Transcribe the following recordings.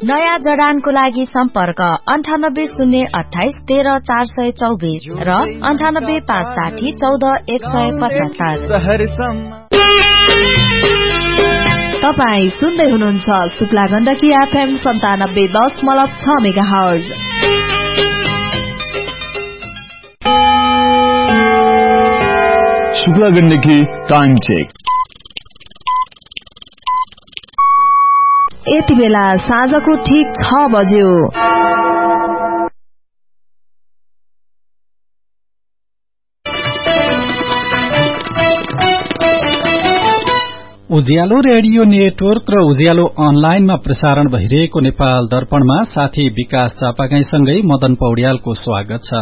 नयाँ जडानको लागि सम्पर्क 9808130424 र 9856140175। तपाई सुन्दै हुनुहुन्छ Shukla Gandaki FM 97.6 megahertz. Shukla Gandaki time check. यति बेला साँझको ठीक 6 बज्यो। उज्यालो रेडियो नेटवर्क र उज्यालो अनलाइनमा प्रसारण भइरहेको नेपाल दर्पणमा साथी विकास चापागाईसँगै मदन पौड्यालको स्वागत छ।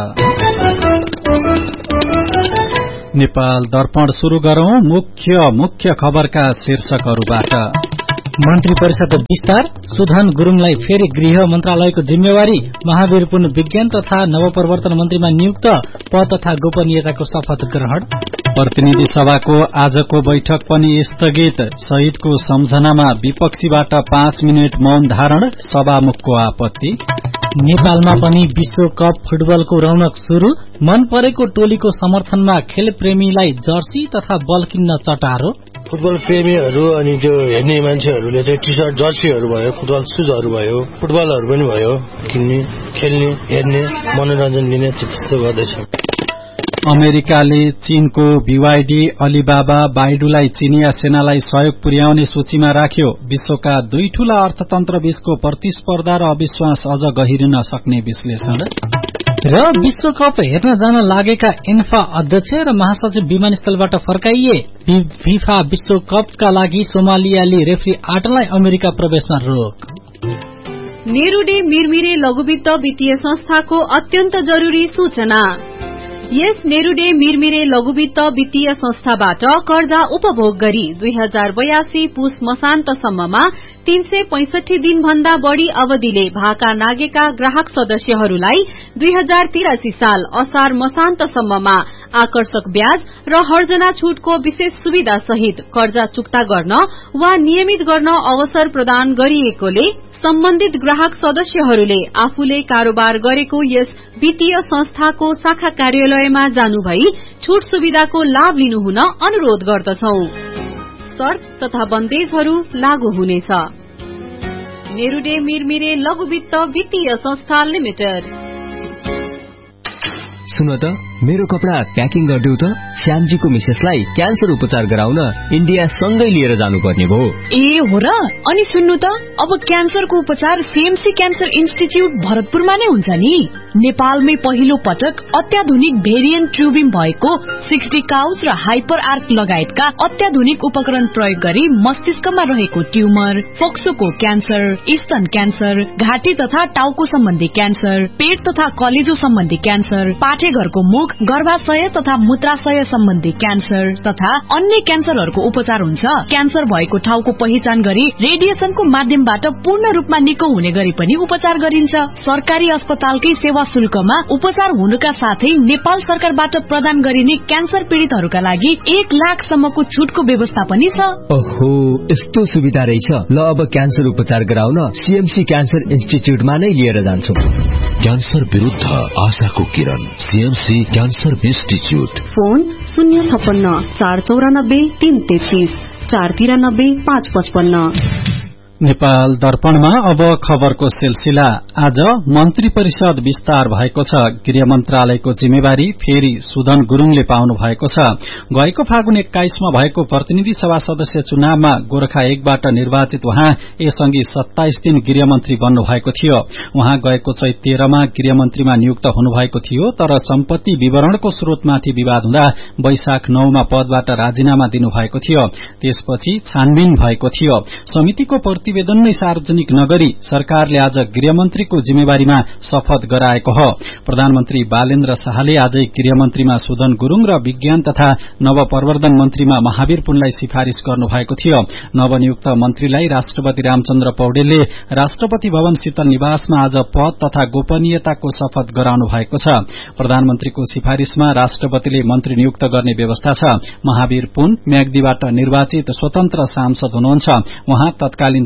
नेपाल दर्पण शुरू गरौं मुख्य खबरका शीर्षकहरूबाट। मन्त्री परिषद विस्तार, सुधन गुरुङलाई फेरि गृह मन्त्रालयको जिम्मेवारी, महावीर पुन विज्ञान तथा नवप्रवर्तन मन्त्रीमा नियुक्त, पद तथा गोपनीयताको शपथ ग्रहण। प्रतिनिधि सभाको आजको बैठक पनि स्थगित, शहीदको सम्झनामा विपक्षीबाट 5 मिनट मौन धारण, सभामुखको आपत्ति। नेपालमा पनि विश्वकप फुटबलको रौनक शुरू, मन परेको टोलीको समर्थनमा खेलप्रेमीलाई जर्सी तथा बल किन्न चटारो। फुटबल प्रेमीहरू अनि जो हेर्ने मान्छेहरूले चाहिँ टी सर्ट जर्सीहरू भयो, फुटबल सुजहरू भयो, फुटबलहरू पनि भयो, किन्ने, खेल्ने, हेर्ने, मनोरञ्जन लिने त्यस्तो गर्दैछ। अमेरिकाले चीनको BYD अलिबाबा बाइडुलाई चिनिया सेनालाई सहयोग पुर्याउने सूचीमा राख्यो। विश्वका 2 ठूला अर्थतन्त्र बीचको प्रतिस्पर्धा र अविश्वास अझ गहिरिन सक्ने विश्लेषण। र विश्वकप हेर्न जान लागेका एन्फा अध्यक्ष र महासचिव विमानस्थलबाट फर्काइए। फिफा विश्वकपका लागि सोमालियाली रेफ्री 8लाई अमेरिका प्रवेशमा रोक। नेरूडे मिरमिरे लघुवित्त वित्तीय संस्थाको अत्यन्त जरूरी सूचना। यस नेरूडे मिरमिरे लघुवित्त वित्तीय संस्थाबाट कर्जा उपभोग गरी 2082 पुस मसान्तसम्ममा 365 दिन भन्दा बढ़ी अवधिले भाका नागेका ग्राहक सदस्यहरूलाई 2083 साल असार मसान्तसम्ममा आकर्षक ब्याज र हर्जना छूटको विशेष सुविधा सहित कर्जा चुक्ता गर्न वा नियमित गर्न अवसर प्रदान गरिएकोले सम्बन्धित ग्राहक सदस्यहरूले आफूले कारोबार गरेको यस वित्तीय संस्थाको शाखा कार्यालयमा जानुभई छूट सुविधाको लाभ लिनुहुन अनुरोध गर्दछौ। शर्त तथा बन्देजहरू लागू हुनेछ। नेरूडे मिरमिरे लघुवित्त वित्तीय संस्था लिमिटेड। सुन त, मेरो कपडा प्याकिङ गरिदेऊ त। श्यामजीको मिसेसलाई क्यान्सर उपचार गराउन इन्डिया सँगै लिएर जानुपर्ने भयो। ए हो र? अनि सुन्नु त, अब क्यान्सरको उपचार सीएमसी क्यान्सर इन्स्टिच्युट भरतपुरमा नै हुन्छ नि। नेपालमै पहिलो पटक अत्याधुनिक भेरिएन्ट ट्युबिङ भएको 60 काउस र हाइपर आर्क लगायतका अत्याधुनिक उपकरण प्रयोग गरी मस्तिष्कमा रहेको ट्युमर, फोक्सोको क्यान्सर, स्तन क्यान्सर, घाँटी तथा टाउको सम्बन्धी क्यान्सर, पेट तथा कलेजो सम्बन्धी क्यान्सर, पाठेघरको मुख, गर्भाशय तथा मूत्राशय सम्बन्धी क्यान्सर तथा अन्य क्यान्सरहरूको उपचार हुन्छ। क्यान्सर भएको ठाउँको पहिचान गरी रेडिएसनको माध्यमबाट पूर्ण रूपमा निको हुने गरी पनि उपचार गरिन्छ। सरकारी अस्पतालकै सेवा शुल्कमा उपचार हुनुका साथै नेपाल सरकारबाट प्रदान गरिने क्यान्सर पीड़ितहरूका लागि 1 लाखसम्मको छुटको व्यवस्था पनि छ। ओहो, यस्तो सुविधा रहेछ। ल, अब क्यान्सर उपचार गराउन सीएमसी क्यान्सर इन्स्टिच्युटमा नै लिएर जान्छु। क्यान्सर विरुद्ध आशाको किरण, CMC cancer institute. Phone 056 494 333 493 555। Nepal दर्पणमा अब खबरको सिलसिला। आज मन्त्री परिषद विस्तार भएको छ। गृह मन्त्रालयको जिम्मेवारी फेरि सुधन गुरुङले पाउनु भएको छ। गएको फागुन 21 मा भएको प्रतिनिधि सभा सदस्य चुनावमा गोरखा 1 बाट निर्वाचित उहाँ यसअघि 27 दिन गृहमन्त्री बन्नु भएको थियो। उहाँ गएको चैत 13 मा गृहमन्त्रीमा नियुक्त हुनुभएको थियो, तर सम्पत्ति विवरणको स्रोतमाथि विवाद हुँदा वैशाख 9 मा पदबाट राजीनामा दिनुभएको थियो। त्यसपछि छानबिन भएको थियो। समितिको प्रतिवेदन नै सार्वजनिक नगरी सरकारले आज गृहमन्त्रीको जिम्मेवारीमा शपथ गराएको हो। प्रधानमन्त्री बालेन्द्र शाहले आजै गृहमन्त्रीमा सुधन गुरुङ र विज्ञान तथा नवप्रवर्धन मन्त्रीमा महावीर पुनलाई सिफारिश गर्नुभएको थियो। नवनियुक्त मन्त्रीलाई राष्ट्रपति रामचन्द्र पौडेलले राष्ट्रपति भवन शीतल निवासमा आज पद तथा गोपनीयताको शपथ गराउनु भएको छ। प्रधानमन्त्रीको सिफारिशमा राष्ट्रपतिले मन्त्री नियुक्त गर्ने व्यवस्था छ। महावीर पुन म्याग्दीबाट निर्वाचित स्वतन्त्र सांसद हुनुहुन्छ। उहाँ तत्कालीन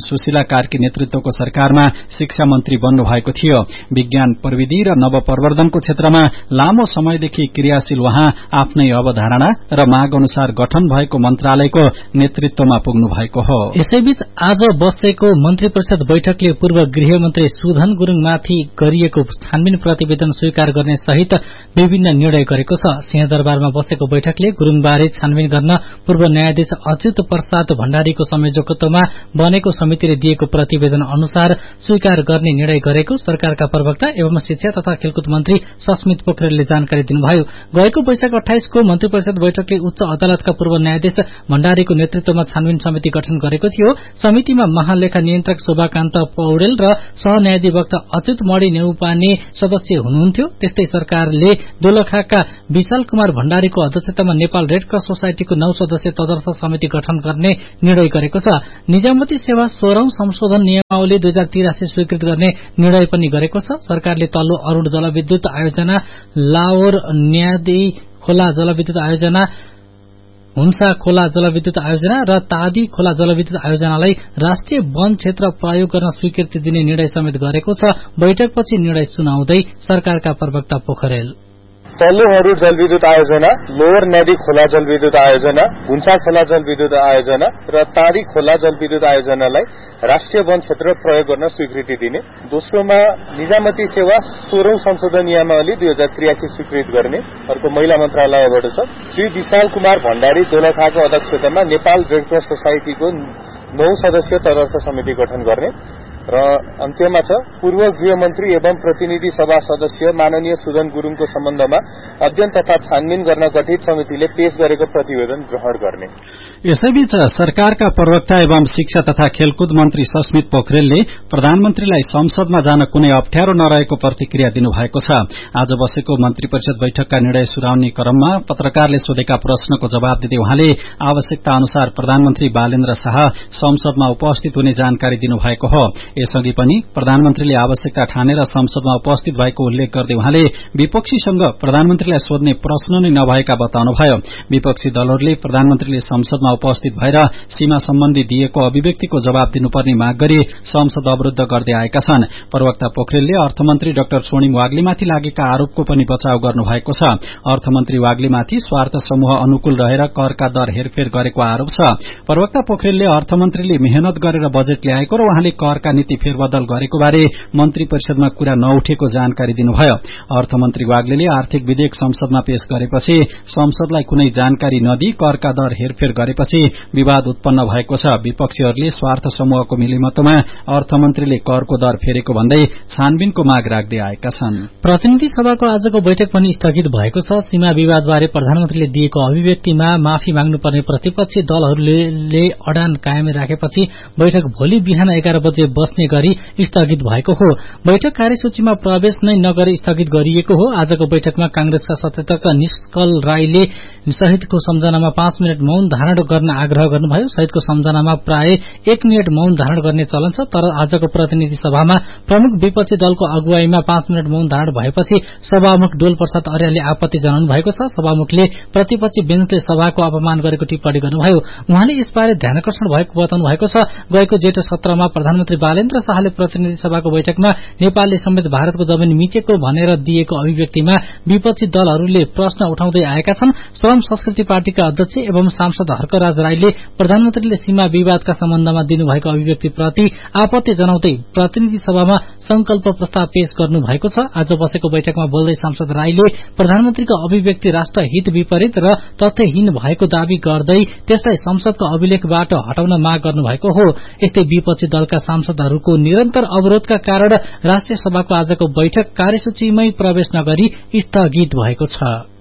सुशीला कार्की नेतृत्वको सरकारमा शिक्षा मन्त्री बन्नु भएको थियो। विज्ञान प्रविधि र नवप्रवर्धनको क्षेत्रमा लामो समयदेखि क्रियाशील उहाँ आफ्नै अवधारणा र माग अनुसार गठन भएको मन्त्रालयको नेतृत्वमा पुग्नु भएको हो। यसैबीच आज बसेको मन्त्री परिषद बैठकले पूर्व गृहमन्त्री सुधन गुरुङमाथि गरिएको छानबिन प्रतिवेदन स्वीकार गर्ने सहित विभिन्न निर्णय गरेको छ। सिंहदरबारमा बसेको बैठकले गुरुङबारे छानबिन गर्न पूर्व न्यायाधीश अच्युत प्रसाद भण्डारीको संयोजकत्वमा बनेको समितिले दिएको प्रतिवेदन अनुसार स्वीकार गर्ने निर्णय गरेको सरकारका प्रवक्ता एवं शिक्षा तथा खेलकुद मन्त्री सस्मित पोखरेलले जानकारी दिनुभयो। गएको वैशाख 28 को मन्त्री परिषद बैठकले उच्च अदालतका पूर्व न्यायाधीश भण्डारीको नेतृत्वमा छानबिन समिति गठन गरेको थियो। समितिमा महालेखा नियन्त्रक शोभाकान्त पौडेल र सहन्यायाधिवक्ता अच्युत मणि नेउपाने सदस्य हुनुहुन्थ्यो। त्यस्तै सरकारले दोलखाका विशाल कुमार भण्डारीको अध्यक्षतामा नेपाल रेड क्रस सोसाइटीको 9 सदस्यीय तदर्थ समिति गठन गर्ने निर्णय गरेको छ। निजामती सेवा 16औं संशोधन नियमावली 2083 स्वीकृत गर्ने निर्णय पनि गरेको छ। सरकारले तल्लो अरूण जलविद्युत आयोजना, लाओर न्यादी खोला जलविद्युत आयोजना, हुन्सा खोला जलविद्युत आयोजना र तादी खोला जलविद्युत आयोजनालाई राष्ट्रिय वन क्षेत्र प्रयोग गर्न स्वीकृति दिने निर्णय समेत गरेको छ। बैठकपछि निर्णय सुनाउँदै सरकारका प्रवक्ता पोखरेल तल्लो जलविद्युत आयोजना, लोवर नदी खोला जलविद्युत आयोजना, हुन्सा खोला जलविद्युत आयोजना र तारी खोला जलविद्युत आयोजनालाई राष्ट्रिय वन क्षेत्र प्रयोग गर्न स्वीकृति दिने। दोस्रोमा निजामती सेवा 16औं संशोधन नियमावली 2083 स्वीकृत गर्ने अर्को महिला मन्त्रालयबाट छ। श्री विशाल कुमार भण्डारी दोलखाको अध्यक्षतामा नेपाल रेड क्रस सोसाइटीको 9 सदस्यीय तदर्थ समिति गठन गर्ने र अन्त्यमा छ पूर्व गृहमन्त्री एवं प्रतिनिधि सभा सदस्य माननीय सुदन गुरुङको सम्बन्धमा अध्ययन तथा छानबिन गर्न गठित समितिले पेश गरेको प्रतिवेदन ग्रहण गर्ने। यसैबीच सरकारका प्रवक्ता एवं शिक्षा तथा खेलकुद मन्त्री सस्मित पोखरेलले प्रधानमन्त्रीलाई संसदमा जान कुनै अप्ठ्यारो नरहेको प्रतिक्रिया दिनुभएको छ। आज बसेको मन्त्री परिषद बैठकका निर्णय सुनाउने क्रममा पत्रकारले सोधेका प्रश्नको जवाब दिँदै उहाँले आवश्यकता अनुसार प्रधानमन्त्री बालेन्द्र शाह संसदमा उपस्थित हुने जानकारी दिनुभएको हो। यसअघि पनि प्रधानमन्त्रीले आवश्यकता ठानेर संसदमा उपस्थित भएको उल्लेख गर्दै उहाँले विपक्षीसँग प्रधानमन्त्रीलाई सोध्ने प्रश्न नै नभएका बताउनुभयो। विपक्षी दलहरूले प्रधानमन्त्रीले संसदमा उपस्थित भएर सीमा सम्बन्धी दिएको अभिव्यक्तिको जवाब दिनुपर्ने माग गरी संसद अवरूद्ध गर्दै आएका छन्। प्रवक्ता पोखरेलले अर्थमन्त्री डाक्टर स्वर्णिम वाग्लीमाथि लागेका आरोपको पनि बचाव गर्नुभएको छ। अर्थमन्त्री वाग्लीमाथि स्वार्थ समूह अनुकूल रहेर करका दर हेरफेर गरेको आरोप छ। प्रवक्ता पोखरेलले अर्थमन्त्रीले मेहनत गरेर बजेट ल्याएको र उहाँले करका नीति फेरबदल गरेको बारे मन्त्री परिषदमा कुरा नउठेको जानकारी दिनुभयो। अर्थमन्त्री वाग्लेले आर्थिक विधेयक संसदमा पेश गरेपछि संसदलाई कुनै जानकारी नदिई करका दर हेरफेर गरेपछि विवाद उत्पन्न भएको छ। विपक्षीहरूले स्वार्थ समूहको मिलिमतोमा अर्थमन्त्रीले करको दर फेरेको भन्दै छानबिनको माग राख्दै आएका छन्। प्रतिनिधि सभाको आजको बैठक पनि स्थगित भएको छ। सीमा विवादबारे प्रधानमन्त्रीले दिएको अभिव्यक्तिमा माफी माग्नुपर्ने प्रतिपक्षी दलहरूले अडान कायम राखेपछि बैठक भोलि बिहान 11 बजे बस्ने गरी स्थगित भएको हो। बैठक कार्यसूचीमा प्रवेश नै नगरी स्थगित गरिएको हो। आजको बैठकमा कांग्रेसका सचेतक निष्कल राईले शहीदको सम्झनामा 5 मिनट मौन धारण गर्न आग्रह गर्नुभयो। शहीदको सम्झनामा प्राय 1 मिनट मौन धारण गर्ने चलन छ। तर आजको प्रतिनिधि सभामा प्रमुख विपक्षी दलको अगुवाईमा 5 मिनट मौन धारण भएपछि सभामुख डोल प्रसाद अर्यालले आपत्ति जनाउनु भएको छ। सभामुखले प्रतिपक्षी बेन्चले सभाको अपमान गरेको टिप्पणी गर्नुभयो। उहाँले यसबारे ध्यानकर्षण भएको बताउनु भएको छ। गएको जेठ सत्रमा प्रधानमन्त्री बालेन्द्र शाहले प्रतिनिधि सभाको बैठकमा नेपालले समेत भारतको जमिन मिचेको भनेर दिएको अभिव्यक्तिमा विपक्षी दलहरूले प्रश्न उठाउँदै आएका छन्। श्रम संस्कृति पार्टीका अध्यक्ष एवं सांसद हर्कराज राईले प्रधानमन्त्रीले सीमा विवादका सम्बन्धमा दिनुभएको अभिव्यक्तिप्रति आपत्ति जनाउँदै प्रतिनिधि सभामा संकल्प प्रस्ताव पेश गर्नु भएको छ। आज बसेको बैठकमा बोल्दै सांसद राईले प्रधानमन्त्रीको अभिव्यक्ति राष्ट्रहित विपरीत र तथ्यहीन भएको दावी गर्दै त्यसलाई संसदको अभिलेखबाट हटाउन माग गर्नुभएको हो। यस्तै विपक्षी दलका सांसदहरूको निरन्तर अवरोधका कारण राष्ट्रिय सभाको आजको बैठक कार्यसूचीमै प्रवेश नगरी स्थगित भएको छ।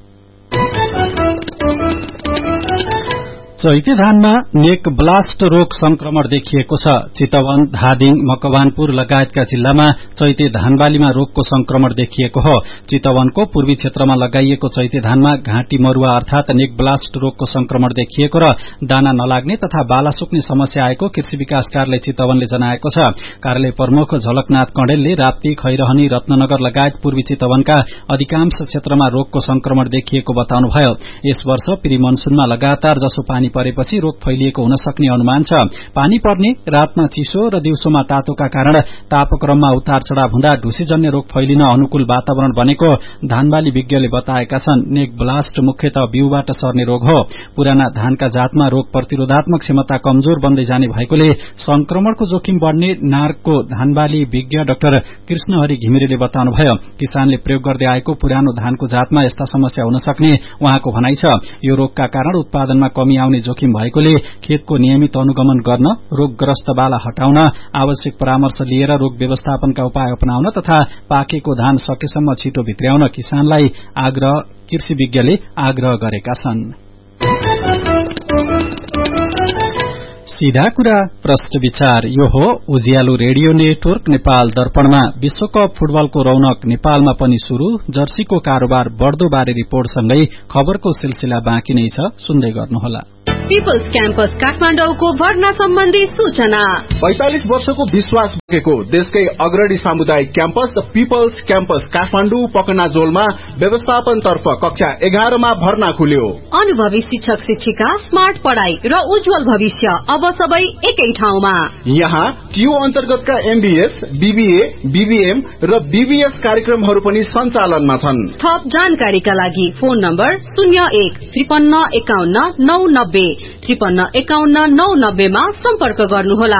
चैते धानमा नेक ब्लास्ट रोग संक्रमण देखिएको छ। चितवन, धादिङ, मकवानपुर लगायतका जिल्लामा चैते धानबालीमा रोगको संक्रमण देखिएको हो। चितवनको पूर्वी क्षेत्रमा लगाइएको चैते धानमा घाँटी मरुवा अर्थात नेक ब्लास्ट रोगको संक्रमण देखिएको र दाना नलाग्ने तथा बाला सुक्ने समस्या आएको कृषि विकास कार्यालय चितवनले जनाएको छ। कार्यालय प्रमुख झलकनाथ कणेलले राप्ती, खैरहनी, रत्ननगर लगायत पूर्वी चितवनका अधिकांश क्षेत्रमा रोगको संक्रमण देखिएको बताउनुभयो। यस वर्ष प्री मनसूनमा लगातार जसो पानी परेपछि रोग फैलिएको हुन सक्ने अनुमान छ। पानी पर्ने, रातमा चिसो र दिउँसोमा तातोका कारण तापक्रममा उतार चढ़ाव हुँदा ढुसीजन्य रोग फैलिन अनुकूल वातावरण बनेको धानबाली विज्ञले बताएका छन्। नेक ब्लास्ट मुख्यतः बीउबाट सर्ने रोग हो। पुराना धानका जातमा रोग प्रतिरोधात्मक क्षमता कमजोर बन्दै जाने भएकोले संक्रमणको जोखिम बढ़ने नार्कको धानबाली विज्ञ डाक्टर कृष्णहरि घिमिरेले बताउनुभयो। किसानले प्रयोग गर्दै आएको पुरानो धानको जातमा यस्ता समस्या हुन सक्ने उहाँको भनाइ छ। यो रोगका कारण उत्पादनमा कमी आउने जोखिम भएकोले खेतको नियमित अनुगमन गर्न, रोगग्रस्त बाला हटाउन, आवश्यक परामर्श लिएर रोग व्यवस्थापनका उपाय अपनाउन तथा पाकेको धान सकेसम्म छिटो भित्र्याउन किसानलाई कृषि विज्ञले आग्रह गरेका छन्। सीधा कुरा प्रश्न विचार यो हो उज्यालो रेडियो नेटवर्क नेपाल दर्पणमा विश्वकप फुटबलको रौनक नेपालमा पनि शुरू, जर्सीको कारोबार बढ्दो बारे रिपोर्टसँगै खबरको सिलसिला बाँकी नै छ, सुन्दै गर्नुहोला। पीपल्स क्याम्पस काठमाडौँको भर्ना सम्बन्धी सूचना। 45 वर्षको विश्वास बोकेको देशकै अग्रणी सामुदायिक campus the peoples campus Kathmandu पकनाजोलमा व्यवस्थापन तर्फ कक्षा 11 मा भर्ना खुल्यो। अनुभवी शिक्षक शिक्षिका, स्मार्ट पढ़ाई र उज्जवल भविष्य अब सबै एकै ठाउँमा। यहाँ टियु अन्तर्गतका एमबीएस, बीबीए, बीबीएम र बीबीएस कार्यक्रमहरू पनि सञ्चालनमा छन्। थप जानकारीका लागि फोन नम्बर 01-5351-990 5351-990 मा सम्पर्क गर्नुहोला।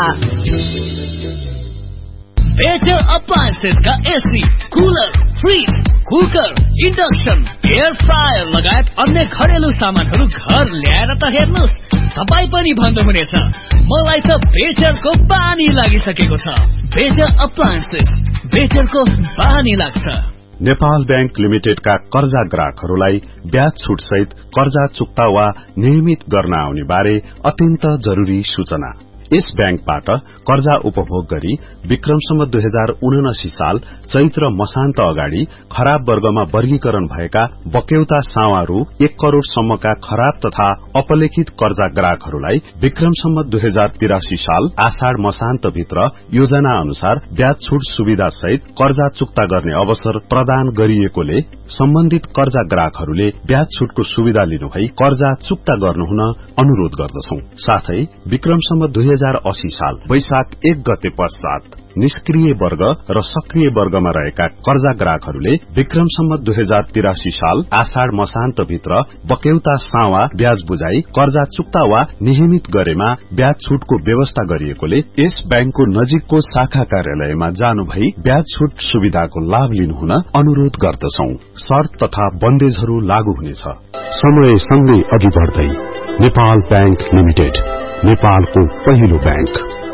Better अप्लायन्सेसका AC, cooler, fridge, cooker, induction, air fryer लगायत अन्य घरेलु सामानहरू घर ल्याएर त हेर्नुहोस्, तपाईँ पनि भन्नुहुनेछ मलाई त बेटरको बानी लागिसकेको छ। बेटर अप्लायन्सेस, बेटरको बानी लाग्छ। नेपाल बैंक लिमिटेडका कर्जा ग्राहकहरूलाई ब्याज छुट सहित कर्जा चुक्ता वा नियमित गर्न आउने बारे अत्यन्त जरूरी सूचना। यस बैंकबाट कर्जा उपभोग गरी विक्रमसम्म 2079 साल चैत्र मसान्त अगाडि खराब वर्गमा वर्गीकरण भएका बक्यौता सावा रु 1 करोड़ सम्मका खराब तथा अपलेखित कर्जा ग्राहकहरूलाई विक्रमसम्म 2083 साल आषाढ़ मसान्त भित्र योजना अनुसार ब्याज छुट सुविधा सहित कर्जा चुक्ता गर्ने अवसर प्रदान गरिएकोले सम्बन्धित कर्जा ग्राहकहरूले ब्याज छुटको सुविधा लिनुभई कर्जा चुक्ता गर्नुहुन अनुरोध गर्दछौं। साथै विक्रमसम्म 2080 साल वैशाख 1 गते पश्चात निष्क्रिय वर्ग र सक्रिय वर्गमा रहेका कर्जा ग्राहकहरूले विक्रमसम्म 2083 साल आषाढ़ मसान्त भित्र बक्यौता सावा ब्याज बुझाई कर्जा चुक्ता वा नियमित गरेमा ब्याज छुटको व्यवस्था गरिएकोले यस बैंकको नजिकको शाखा कार्यालयमा जानुभई ब्याज छुट सुविधाको लाभ लिनुहुन अनुरोध गर्दछौं। शर्त तथा बन्देजहरू लागू हुनेछ। समय सँगै अघि बढ्दै नेपाल बैंक लिमिटेड, नेपालको पहिलो बैंक।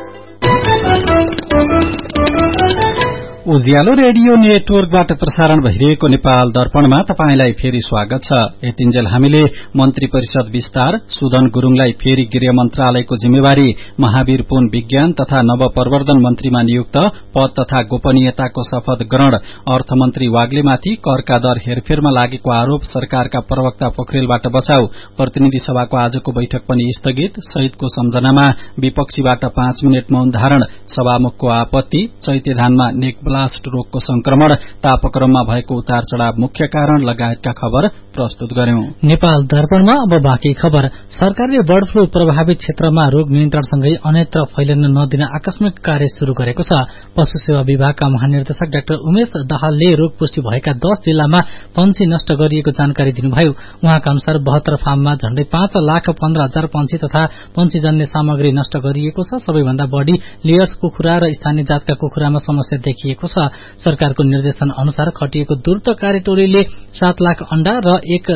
उज्यालो रेडियो नेटवर्कबाट प्रसारण भइरहेको नेपाल दर्पणमा तपाईंलाई फेरि स्वागत छ। यतिन्जेल हामीले मन्त्री परिषद विस्तार, सुदन गुरूङलाई फेरि गृह मन्त्रालयको जिम्मेवारी, महावीर पुन विज्ञान तथा नवप्रवर्धन मन्त्रीमा नियुक्त पद तथा गोपनीयताको शपथ ग्रहण, अर्थमन्त्री वाग्लेमाथि करका दर हेरफेरमा लागेको आरोप, सरकारका प्रवक्ता पोखरेलबाट बचाउ, प्रतिनिधि सभाको आजको बैठक पनि स्थगित, शहीदको सम्झनामा विपक्षीबाट 5 मिनट मौन धारण, सभामुखको आपत्ति, चैते धानमा नेक ब्लास्ट रोगको संक्रमण, तापक्रममा भएको उतार चढ़ाव मुख्य कारण लगायतका खबर प्रस्तुत गर्यौं। नेपाल दर्पणमा अब बाँकी खबर। सरकारले बर्ड फ्लू प्रभावित क्षेत्रमा रोग नियन्त्रणसँगै अन्यत्र फैलिन नदिन आकस्मिक कार्य शुरू गरेको छ। पशु सेवा विभागका महानिर्देशक डाक्टर उमेश दाहालले रोग पुष्टि भएका 10 जिल्लामा पंक्षी नष्ट गरिएको जानकारी दिनुभयो। उहाँका अनुसार 72 फार्ममा झण्डै 5,15,000 पंक्षी तथा पंक्षीजन्य सामग्री नष्ट गरिएको छ। सबैभन्दा बढ़ी लेयर्स कुखुरा र स्थानीय जातका कुखुरामा समस्या देखिएको छ। सरकारको निर्देशन अनुसार खटिएको द्रुत कार्यटोलीले 7 लाख अण्डा र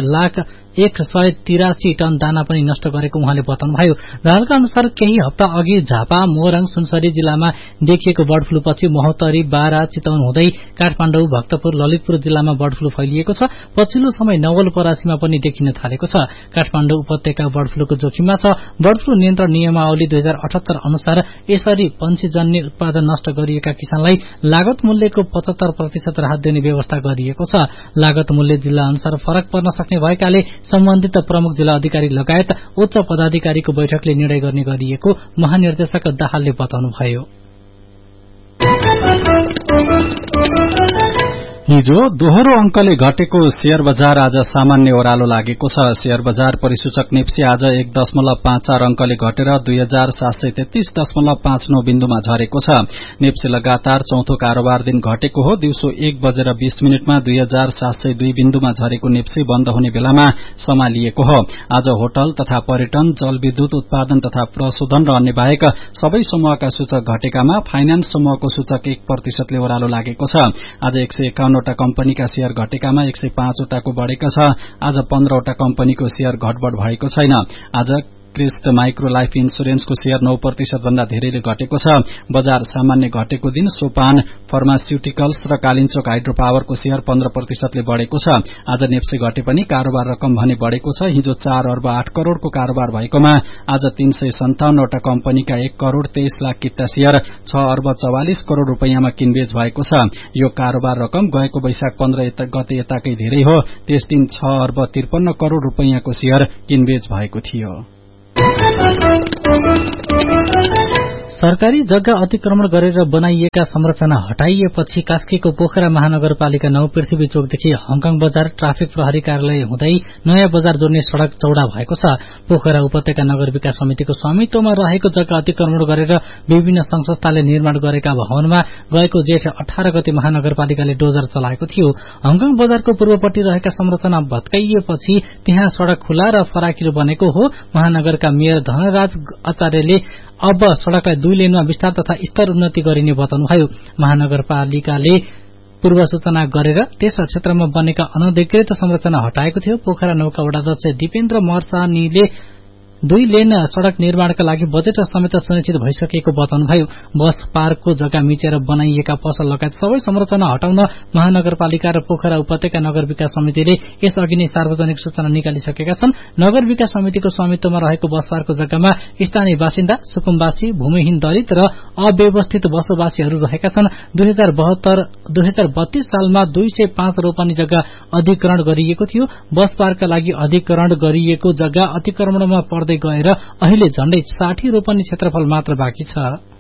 1,183 टन दाना पनि नष्ट गरेको उहाँले बताउनुभयो। दाहालका अनुसार केही हप्ता अघि झापा, मोरङ, सुनसरी जिल्लामा देखिएको बर्ड फ्लू पछि महोत्तरी, बारा, चितवन हुँदै काठमाडौँ, भक्तपुर, ललितपुर जिल्लामा बर्ड फ्लू फैलिएको छ। पछिल्लो समय नवलपरासीमा पनि देखिन थालेको छ। काठमाडौँ उपत्यका बर्ड फ्लूको जोखिममा छ। बर्ड फ्लू नियन्त्रण नियमावली 2078 अनुसार यसरी पंक्षीजन्य उत्पादन नष्ट गरिएका किसानलाई लागत मूल्यको 75% राहत दिने व्यवस्था गरिएको छ। लागत मूल्य जिल्ला अनुसार फरक पर्न सक्ने भएकाले सम्बन्धित प्रमुख जिल्ला अधिकारी लगायत उच्च पदाधिकारीको बैठकले निर्णय गर्ने गरिएको महानिर्देशक दाहालले बताउनुभयो। हिजो दोहोरो अंकले घटेको शेयर बजार आज सामान्य ओह्रालो लागेको छ। शेयर बजार परिसूचक नेप्सी आज 1.54 अंकले घटेर 2733.59 बिन्दुमा झरेको छ। नेप्सी लगातार चौथो कारोबार दिन घटेको हो। दिउँसो 1:20 2702 बिन्दुमा झरेको नेप्सी बन्द हुने बेलामा सम्हालिएको हो। आज होटल तथा पर्यटन, जलविद्युत उत्पादन तथा प्रशोधन र अन्य बाहेक सबै समूहका सूचक घटेकामा फाइनान्स समूहको सूचक 1% ओह्रालो लागेको छ। आज 151वटा कम्पनीका शेयर घटेकामा 105वटाको बढ़ेको छ। आज 15वटा कम्पनीको शेयर घटबढ़ भएको छैन। आज क्रिस्ट माइक्रो लाइफ इन्सुरेन्सको शेयर 9% भन्दा धेरैले घटेको छ। बजार सामान्य घटेको दिन सोपान फार्मास्युटिकल्स र कालिन्चोक हाइड्रो पावरको शेयर 15% ले बढ़ेको छ। आज नेप्सी घटे पनि कारोबार रकम भने बढ़ेको छ। हिजो 4 अर्ब 8 करोड़को कारोबार भएकोमा आज 357वटा कम्पनीका 1 करोड़ 23 लाख किता शेयर 6 अर्ब 44 करोड़ रूपैयाँमा किनबेच भएको छ। यो कारोबार रकम गएको वैशाख 15 गते यताकै धेरै हो। त्यस दिन 6 अर्ब 53 करोड़ रूपैयाँको शेयर किनबेच भएको थियो। सरकारी जग्गा अतिक्रमण गरेर बनाइएका संरचना हटाइएपछि कास्कीको पोखरा महानगरपालिका 9 पृथ्वी चोकदेखि हङकङ बजार ट्राफिक प्रहरी कार्यालय हुँदै नयाँ बजार जोड्ने सड़क चौड़ा भएको छ। पोखरा उपत्यका नगर विकास समितिको स्वामित्वमा रहेको जग्गा अतिक्रमण गरेर विभिन्न संघ संस्थाले निर्माण गरेका भवनमा गएको जेठ 18 गते महानगरपालिकाले डोजर चलाएको थियो। हङकङ बजारको पूर्वपट्टि रहेका संरचना भत्काइएपछि त्यहाँ सड़क खुला र फराकिलो बनेको हो। महानगरका मेयर धनराज आचार्यले अब सड़कलाई 2 लेनमा विस्तार तथा स्तर उन्नति गरिने बताउनुभयो। महानगरपालिकाले पूर्व सूचना गरेर त्यस क्षेत्रमा बनेका अनधिकृत संरचना हटाएको थियो। पोखरा नौका वडाध्यक्ष दिपेन्द्र मर्सानीले 2 लेन सड़क निर्माणका लागि बजेट समेत सुनिश्चित भइसकेको बताउनुभयो। बस पार्कको जग्गा मिचेर बनाइएका पसल लगायत सबै संरचना हटाउन महानगरपालिका र पोखरा उपत्यका नगर विकास समितिले यसअघि नै सार्वजनिक सूचना निकालिसकेका छन्। नगर विकास समितिको स्वामित्वमा रहेको बस पार्कको जग्गामा स्थानीय बासिन्दा, सुकुम्बासी, भूमिहीन दलित र अव्यवस्थित बसोबासीहरू रहेका छन्। 2032 सालमा 205 रोपनी जग्गा अधिग्रहण गरिएको थियो। बस पार्कका लागि अधिग्रहण गरिएको जग्गा अतिक्रमणमा पर्दै गएर अहिले झण्डै 60 रोपनी क्षेत्रफल मात्र बाँकी छ।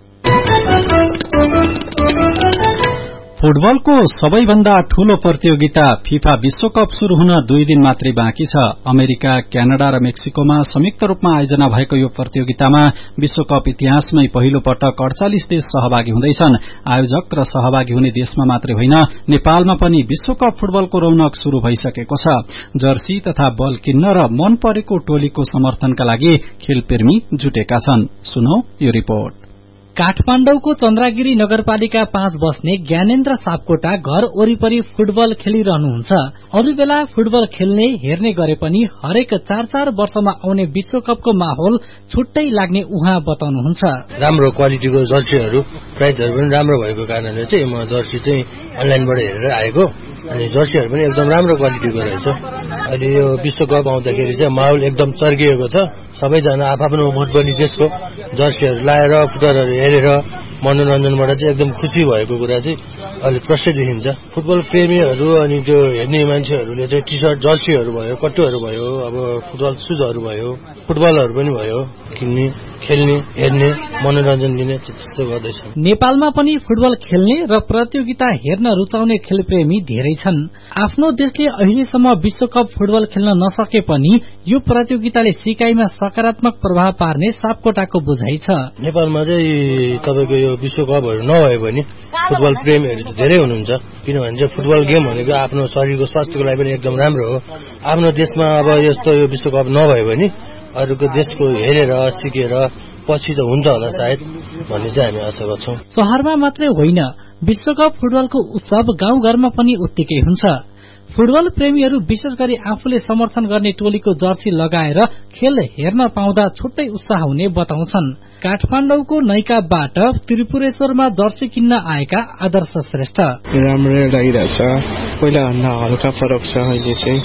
फुटबलको सबैभन्दा ठूलो प्रतियोगिता फिफा विश्वकप शुरू हुन 2 दिन मात्रै बाँकी छ। अमेरिका, क्यानाडा र मेक्सिकोमा संयुक्त रूपमा आयोजना भएको यो प्रतियोगितामा विश्वकप इतिहासमै पहिलो पटक 48 देश सहभागी हुँदैछन्। आयोजक र सहभागी हुने देशमा मात्रै होइन, नेपालमा पनि विश्वकप फुटबलको रौनक शुरू भइसकेको छ। जर्सी तथा बल किन्न र मन परेको टोलीको समर्थनका लागि खेलप्रेमी जुटेका छन्। सुनौ यो रिपोर्ट। काठमाडौँको चन्द्रागिरी नगरपालिका 5 बस्ने ज्ञानेन्द्र सापकोटा घर वरिपरि फुटबल खेलिरहनुहुन्छ। अरू बेला फुटबल खेल्ने हेर्ने गरे पनि हरेक 4-4 वर्षमा आउने विश्वकपको माहौल छुट्टै लाग्ने उहाँ बताउनुहुन्छ। राम्रो क्वालिटीको जर्सीहरू, प्राइजहरू पनि राम्रो भएको कारणले चाहिँ म जर्सी चाहिँ अनलाइनबाट हेरेर आएको। अनि जर्सीहरू पनि एकदम राम्रो क्वालिटीको रहेछ। अहिले यो विश्वकप आउँदाखेरि चाहिँ माहौल एकदम चर्किएको छ। सबैजना आफ्नो मनपर्ने देशको जर्सीहरू लाएर फुटबलहरू हेरेर मनोरञ्जनबाट चाहिँ एकदम खुसी भएको कुरा चाहिँ अहिले प्रष्ट देखिन्छ। फुटबल प्रेमीहरू अनि त्यो हेर्ने मान्छेहरूले चाहिँ टी सर्ट, जर्सीहरू भयो, कट्टुहरू भयो, अब फुटबल सुजहरू भयो, फुटबलहरू पनि भयो, किन्ने, खेल्ने, हेर्ने, मनोरञ्जन लिने त्यस्तो गर्दैछ। नेपालमा पनि फुटबल खेल्ने र प्रतियोगिता हेर्न रुचाउने खेलप्रेमी धेरै छन्। आफ्नो देशले अहिलेसम्म विश्वकप फुटबल खेल्न नसके पनि यो प्रतियोगिताले सिकाइमा सकारात्मक प्रभाव पार्ने सापकोटाको बुझाइ छ। नेपालमा चाहिँ तपाईको यो विश्वकपहरू नभए पनि फुटबल प्रेमीहरू धेरै हुनुहुन्छ। किनभने चाहिँ फुटबल गेम भनेको आफ्नो शरीरको स्वास्थ्यको लागि पनि एकदम राम्रो हो। आफ्नो देशमा अब यस्तो यो विश्वकप नभए पनि अरूको देशको हेरेर सिकेर पछि त हुन्छ होला सायद भन्ने चाहिँ हामी आशा गर्छौं। शहरमा मात्रै होइन, विश्वकप फुटबलको उत्सव गाउँघरमा पनि उत्तिकै हुन्छ। फुटबल प्रेमीहरू विशेष गरी आफूले समर्थन गर्ने टोलीको जर्सी लगाएर खेल हेर्न पाउँदा छुट्टै उत्साह हुने बताउँछन्। काठमाडौँको नैकाबाट त्रिपुरेश्वरमा जर्सी किन्न आएका आदर्श श्रेष्ठ। राम्रै लागिरहेछ। पहिला भन्दा हल्का फरक छ, अहिले चाहिँ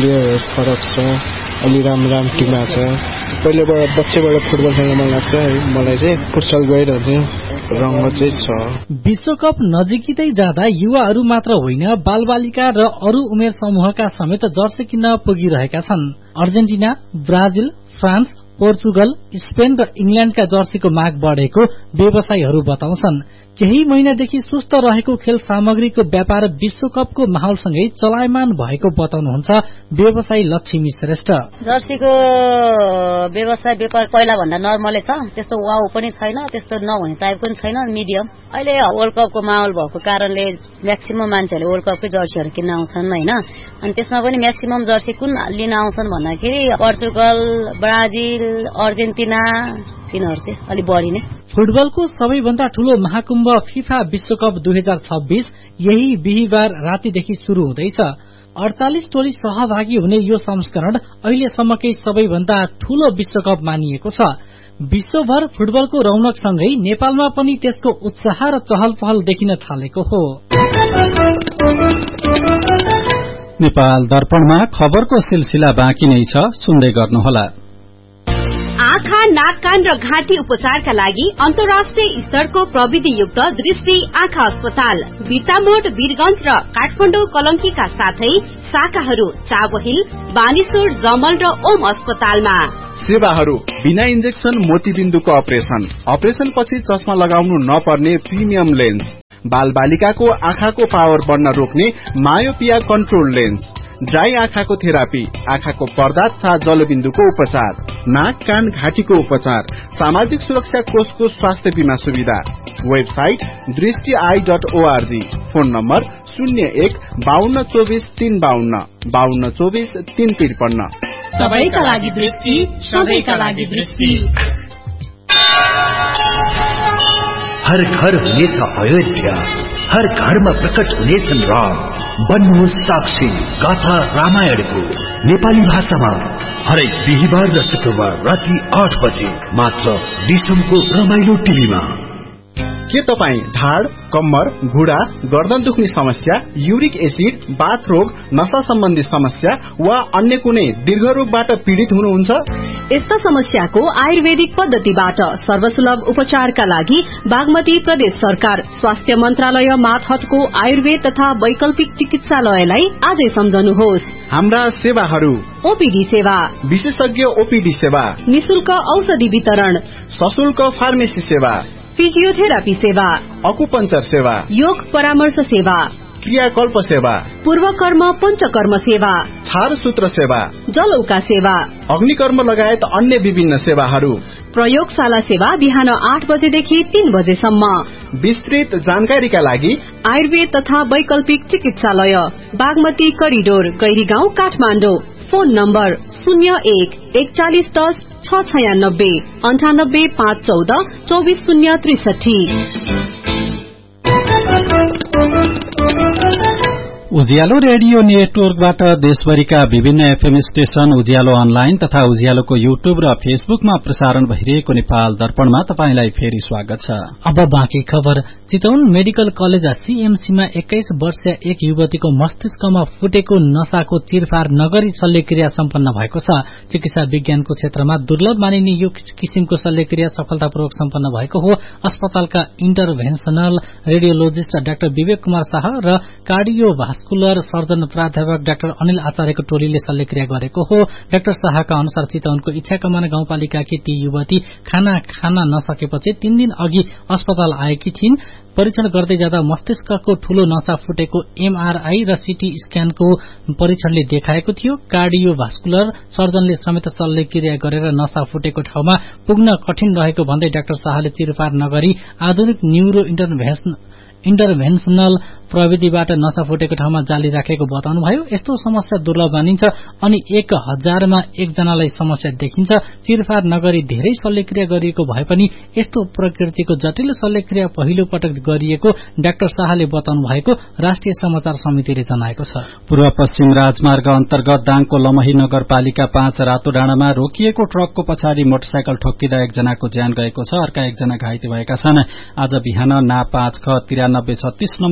फरक छ। अलि राम्रो टिममा छ। पहिलेबाट बच्चैबाट फुटबल खेल्न मन लाग्छ। मलाई चाहिँ फुटबल गइरहन्थ्यो। रंग चाहिँ छ। विश्वकप नजिकै जाँदा युवाहरू मात्र होइन, बालबालिका र अरू उमेर समूहका समेत जर्सी किन्न पुगिरहेका छन्। Argentina, Brazil, France, Portugal, Spain र इंग्ल्याण्डका जर्सीको माग बढ़ेको व्यवसायीहरू बताउँछन्। केही महिनादेखि सुस्त रहेको खेल सामग्रीको व्यापार विश्वकपको माहौलसँगै चलायमान भएको बताउनुहुन्छ व्यवसायी लक्ष्मी श्रेष्ठ। जर्सीको व्यवसाय व्यापार पहिला भन्दा नर्मलै छ, त्यस्तो वाउ पनि छैन, त्यस्तो नहुने टाइप पनि छैन, मिडियम। अहिले वर्ल्ड कपको माहौल भएको कारणले म्याक्सिमम मान्छेहरूले वर्ल्ड कपकै जर्सीहरू किन्न आउँछन् हैन। अनि त्यसमा पनि म्याक्सिमम जर्सी कुन लिन आउँछन् भन्दाखेरि पोर्चुगल, ब्राजिल, अर्जेन्टिना तिनीहरू चाहिँ अलि बढी नै। फुटबलको सबैभन्दा ठूलो महाकुम्भ फिफा विश्वकप 2026 यही बिहीबार रातिदेखि शुरू हुँदैछ। 48 टोली सहभागी हुने यो संस्करण अहिलेसम्मकै सबैभन्दा ठूलो विश्वकप मानिएको छ। विश्वभर फुटबलको रौनकसँगै नेपालमा पनि त्यसको उत्साह र चहल पहल देखिन थालेको हो। नेपाल दर्पणमा खबरको सिलसिला बाँकी नै छ, सुन्दै गर्नुहोला। आँखा, नाक, कान र घाँटी उपचारका लागि अन्तर्राष्ट्रिय स्तरको प्रविधियुक्त दृष्टि आँखा अस्पताल बिर्तामोड, वीरगंज र काठमाडौँ कलंकीका साथै शाखाहरू चाबहिल, बानेश्वर, जमल र ओम अस्पतालमा। सेवाहरू बिना इन्जेक्सन मोतीबिन्दुको अपरेशन पछि चस्मा लगाउनु नपर्ने प्रिमियम लेन्स, बाल बालिकाको आँखाको पावर बढ्न रोक्ने मायोपिया कन्ट्रोल लेन्स, ड्राई आँखाको थेरापी, आँखाको पर्दा तथा जलबिन्दुको उपचार, नाक, कान, घाँटीको उपचार, सामाजिक सुरक्षा कोषको स्वास्थ्य बीमा सुविधा। Website दृष्टि.org, phone number 01-5224-352, 5224-353। सबैका लागि दृष्टि, सबैका लागि दृष्टि। हर घर हुनेछ अयोध्या, हर घरमा प्रकट हुनेछन् राम। बन्नुहोस् साक्षी गाथा रामायणको नेपाली भाषामा हरेक बिहीबार र शुक्रबार राति 8 बजे मात्र डिसमको रमाइलो टिभीमा। के तपाईँ ढाड, कम्मर, घुँडा, गर्दन दुख्ने समस्या, युरिक एसिड, बाथ रोग, नशा सम्बन्धी समस्या वा अन्य कुनै दीर्घ रोगबाट पीड़ित हुनुहुन्छ? यस्ता समस्याको आयुर्वेदिक पद्धतिबाट सर्वसुलभ उपचारका लागि बागमती प्रदेश सरकार स्वास्थ्य मन्त्रालय मातहतको आयुर्वेद तथा वैकल्पिक चिकित्सालयलाई आजै सम्झनुहोस्। हाम्रा सेवाहरू: ओपीडी सेवा, विशेषज्ञ ओपीडी सेवा, निशुल्क औषधि वितरण, सशुल्क फार्मेसी सेवा, फिजियोथेरापी सेवा, अकुपंचर सेवा, योग परामर्श सेवा, क्रियाकल्प सेवा, पूर्वकर्म पञ्चकर्म सेवा, छारसूत्र सेवा, जलौका सेवा, अग्निकर्म लगायत अन्य विभिन्न सेवाहरू। प्रयोगशाला सेवा बिहान 8 बजेदेखि 3 बजेसम्म। विस्तृत जानकारीका लागि आयुर्वेद तथा वैकल्पिक चिकित्सालय Bagmati corridor, Gairigaun, Kathmandu. Phone number 01-4110-696, 98-514-24063। उज्यालो रेडियो नेटवर्कबाट देशभरिका विभिन्न एफएम स्टेशन, उज्यालो अनलाइन तथा उज्यालोको युट्युब र फेसबुकमा प्रसारण भइरहेको नेपाल दर्पणमा तपाईंलाई फेरि स्वागत छ। अब बाँकी खबर। चितवन मेडिकल कलेज सीएमसीमा 21 वर्षीय एक युवतीको मस्तिष्कमा फुटेको नसाको चिरफार नगरी शल्यक्रिया सम्पन्न भएको छ। चिकित्सा विज्ञानको क्षेत्रमा दुर्लभ मानिने यो किसिमको शल्यक्रिया सफलतापूर्वक सम्पन्न भएको हो। अस्पतालका इन्टरभेन्सनल रेडियोलोजिस्ट डाक्टर विवेक कुमार शाह र कार्डियोभास्कुलर सर्जन प्राध्यापक डाक्टर अनिल आचार्यको टोलीले शल्यक्रिया गरेको हो। डाक्टर शाहका अनुसार चितवनको इच्छाकमान गाउँपालिकाकी ती युवती खाना खान नसकेपछि 3 दिन अघि अस्पताल आएकी थिइन्। परीक्षण गर्दै जाँदा मस्तिष्कको ठूलो नसा फुटेको एमआरआई र सीटी स्क्यानको परीक्षणले देखाएको थियो। कार्डियोभास्कुलर सर्जनले समेत शल्यक्रिया गरेर नसा फुटेको ठाउँमा पुग्न कठिन रहेको भन्दै डाक्टर शाहले चिरफार नगरी आधुनिक न्यूरो इन्टरभेन्सनल प्रविधिबाट नसा फुटेको ठाउँमा जाली राखेको बताउनुभयो। यस्तो समस्या दुर्लभ मानिन्छ अनि 1000मा 1 जनालाई समस्या देखिन्छ। चिरफार नगरी धेरै शल्यक्रिया गरिएको भए पनि यस्तो प्रकृतिको जटिल शल्यक्रिया पहिलो पटक गरिएको डाक्टर शाहले बताउनु भएको राष्ट्रिय समाचार समितिले जनाएको छ। पूर्व पश्चिम राजमार्ग अन्तर्गत दाङको लमही नगरपालिका 5 रातो डाँडामा रोकिएको ट्रकको पछाडि मोटरसाइकल ठोक्किँदा 1 जनाको ज्यान गएको छ। अर्का 1 जना घाइते भएका छन्। आज बिहान ना 5 ख 9336 नम्बरको ट्रक